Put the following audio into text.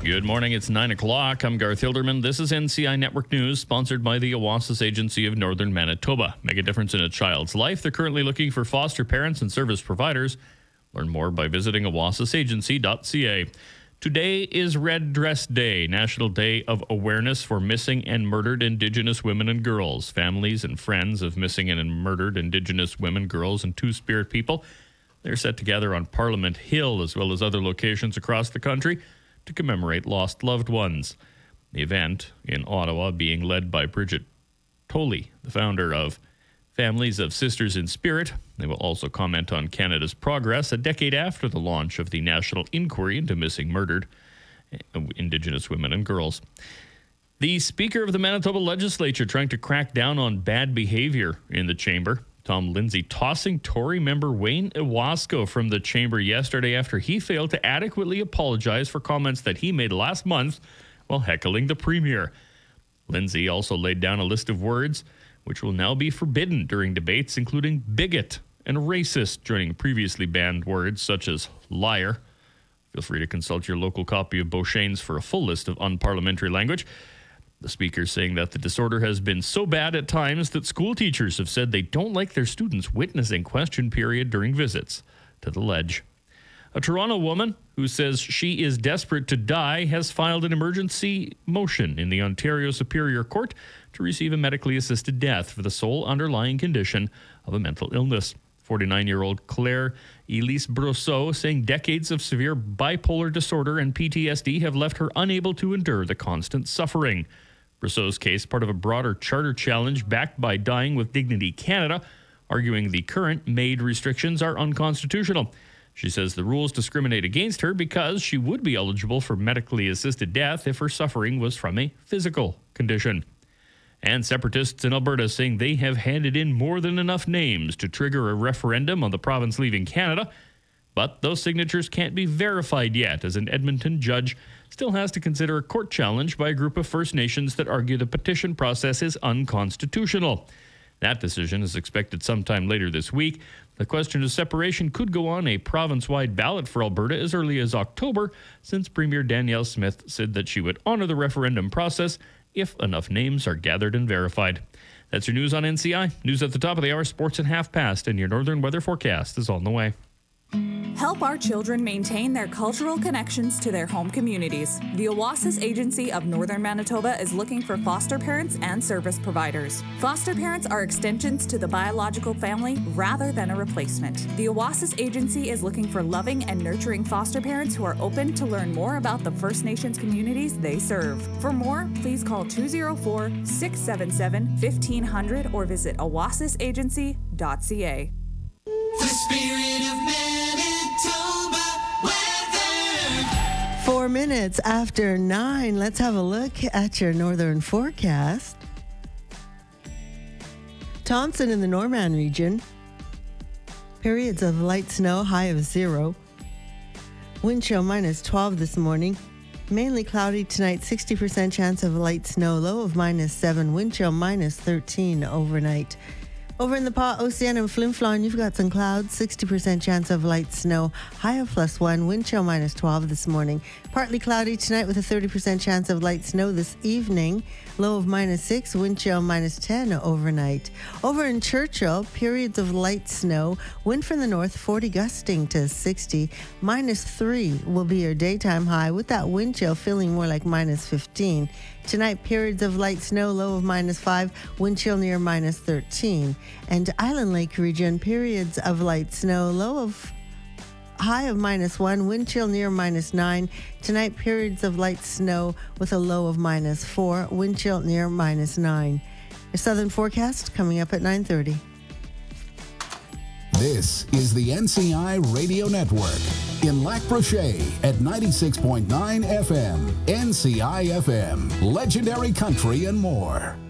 Good morning. It's 9 o'clock. I'm Garth Hilderman. This is NCI Network News, sponsored by the Oasis Agency of Northern Manitoba. Make a difference in a child's life. They're currently looking for foster parents and service providers. Learn more by visiting oasisagency.ca. Today is Red Dress Day, National Day of Awareness for Missing and Murdered Indigenous Women and Girls. Families and friends of missing and murdered Indigenous women, girls, and Two-Spirit people, they're set to gather on Parliament Hill as well as other locations across the country to commemorate lost loved ones. The event in Ottawa being led by Bridget Tolley, the founder of Families of Sisters in Spirit. They will also comment on Canada's progress a decade after the launch of the National Inquiry into Missing Murdered Indigenous Women and Girls. The Speaker of the Manitoba Legislature trying to crack down on bad behavior in the chamber. Tom Lindsay tossing Tory member Wayne Iwasco from the chamber yesterday after he failed to adequately apologize for comments that he made last month while heckling the Premier. Lindsay also laid down a list of words which will now be forbidden during debates, including bigot and racist, joining previously banned words such as liar. Feel free to consult your local copy of Beauchesne's for a full list of unparliamentary language. The Speaker saying that the disorder has been so bad at times that school teachers have said they don't like their students witnessing question period during visits to the ledge. A Toronto woman who says she is desperate to die has filed an emergency motion in the Ontario Superior Court to receive a medically assisted death for the sole underlying condition of a mental illness. 49-year-old Claire Elise Brosseau saying decades of severe bipolar disorder and PTSD have left her unable to endure the constant suffering. Brosseau's case, part of a broader charter challenge backed by Dying with Dignity Canada, arguing the current MAID restrictions are unconstitutional. She says the rules discriminate against her because she would be eligible for medically assisted death if her suffering was from a physical condition. And separatists in Alberta saying they have handed in more than enough names to trigger a referendum on the province leaving Canada, but those signatures can't be verified yet, as an Edmonton judge still has to consider a court challenge by a group of First Nations that argue the petition process is unconstitutional. That decision is expected sometime later this week. The question of separation could go on a province-wide ballot for Alberta as early as October, since Premier Danielle Smith said that she would honor the referendum process if enough names are gathered and verified. That's your news on NCI. News at the top of the hour, sports at half past, and your northern weather forecast is on the way. Help our children maintain their cultural connections to their home communities. The Oasis Agency of Northern Manitoba is looking for foster parents and service providers. Foster parents are extensions to the biological family rather than a replacement. The Oasis Agency is looking for loving and nurturing foster parents who are open to learn more about the First Nations communities they serve. For more, please call 204-677-1500 or visit oasisagency.ca. The spirit of Manitoba weather. 4 minutes after 9. Let's have a look at your northern forecast. Thompson in the Norman region. Periods of light snow, high of 0. Wind chill minus 12 this morning. Mainly cloudy tonight, 60% chance of light snow, low of minus 7. Wind chill minus 13 overnight. Over in the Pas Ocean and Flin Flon, you've got some clouds, 60% chance of light snow, high of +1, wind chill minus 12 this morning. Partly cloudy tonight with a 30% chance of light snow this evening, low of -6, wind chill minus 10 overnight. Over in Churchill, periods of light snow, wind from the north, 40 gusting to 60, -3 will be your daytime high, with that wind chill feeling more like -15. Tonight, periods of light snow, low of -5, wind chill near -13. And Island Lake region, periods of light snow, high of -1, wind chill near -9. Tonight, periods of light snow with a low of -4, wind chill near -9. Your southern forecast coming up at 9:30. This is the NCI Radio Network in Lac Brochet at 96.9 FM, NCI FM, legendary country and more.